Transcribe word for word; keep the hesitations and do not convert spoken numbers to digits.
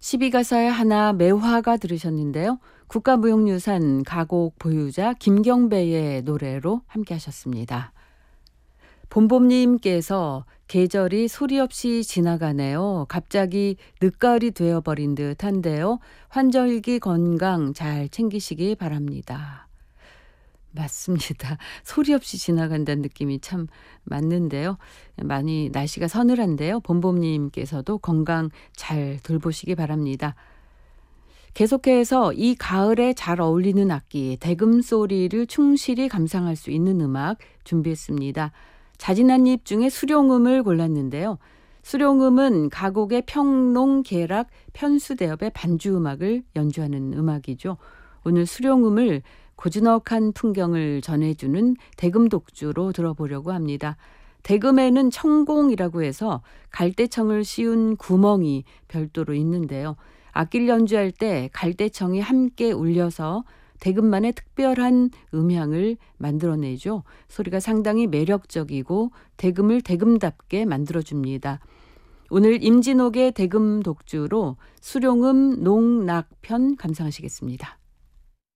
십이 가사의 하나 매화가 들으셨는데요. 국가무형유산 가곡 보유자 김경배의 노래로 함께 하셨습니다. 봄봄님께서 계절이 소리 없이 지나가네요. 갑자기 늦가을이 되어버린 듯한데요. 환절기 건강 잘 챙기시기 바랍니다. 맞습니다. 소리 없이 지나간다는 느낌이 참 맞는데요. 많이 날씨가 서늘한데요. 봄봄님께서도 건강 잘 돌보시기 바랍니다. 계속해서 이 가을에 잘 어울리는 악기 대금 소리를 충실히 감상할 수 있는 음악 준비했습니다. 자진한입 중에 수룡음을 골랐는데요. 수룡음은 가곡의 평농, 계락, 편수대업의 반주음악을 연주하는 음악이죠. 오늘 수룡음을 고즈넉한 풍경을 전해주는 대금 독주로 들어보려고 합니다. 대금에는 청공이라고 해서 갈대청을 씌운 구멍이 별도로 있는데요. 악기를 연주할 때 갈대청이 함께 울려서 대금만의 특별한 음향을 만들어내죠. 소리가 상당히 매력적이고 대금을 대금답게 만들어줍니다. 오늘 임진옥의 대금 독주로 수룡음 농락편 감상하시겠습니다.